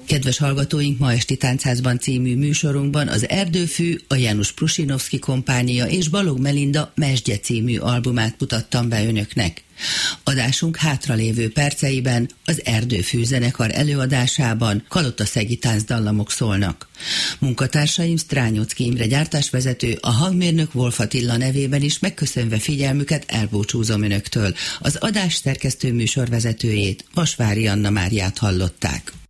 Kedves hallgatóink, ma esti Táncházban című műsorunkban az Erdőfű, a János Prusinovszky kompánia és Balogh Melinda Mesdje című albumát mutattam be önöknek. Adásunk hátralévő perceiben az Erdőfű zenekar előadásában kalotaszegi táncdallamok szólnak. Munkatársaim Strányocki Imre gyártásvezető, a hangmérnök Wolf Attila nevében is megköszönve figyelmüket elbúcsúzom önöktől. Az adás szerkesztő műsorvezetőjét, Vasvári Anna Máriát hallották.